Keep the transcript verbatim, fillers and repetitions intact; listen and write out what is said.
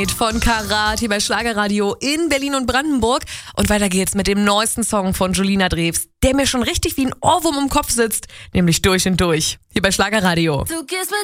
Von Karat hier bei Schlagerradio in Berlin und Brandenburg. Und weiter geht's mit dem neuesten Song von Julina Drews, der mir schon richtig wie ein Ohrwurm im Kopf sitzt, nämlich Durch und Durch. Hier bei Schlagerradio.